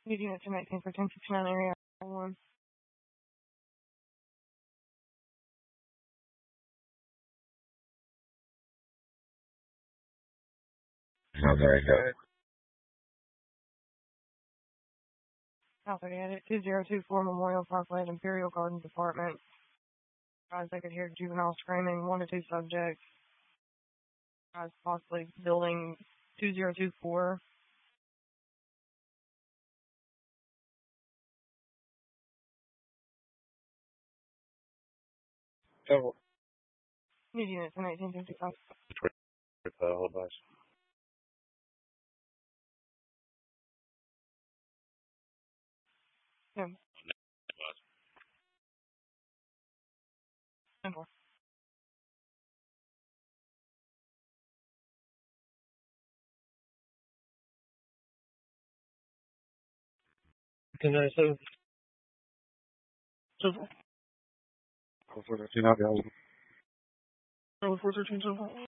Need unit to 19 for 1069 area 1. Not very good. South 2024 Memorial Parkway, Imperial Gardens Apartment. Guys, I could hear juvenile screaming, 1 to 2 subjects. Guys, possibly building 2024. Oh, Need unit to 1955. hold on. 10. 10 4. Can I say? 413, I'll be 413,